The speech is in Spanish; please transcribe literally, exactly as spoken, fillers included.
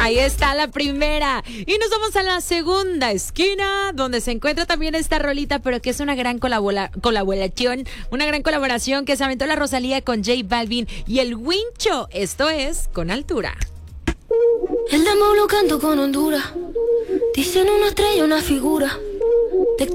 Ahí está la primera. Y nos vamos a la segunda esquina, donde se encuentra también esta rolita, pero que es una gran colabora- colaboración, una gran colaboración que se aventó la Rosalía con J Balvin y el Wincho. Esto es Con Altura. El demo lo canto con Honduras. Dicen una estrella, una figura.